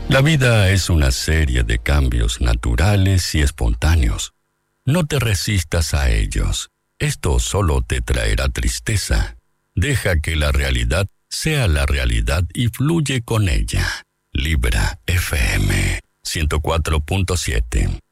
La vida es una serie de cambios naturales y espontáneos. No te resistas a ellos. Esto solo te traerá tristeza. Deja que la realidad sea la realidad y fluye con ella. Libra FM 104.7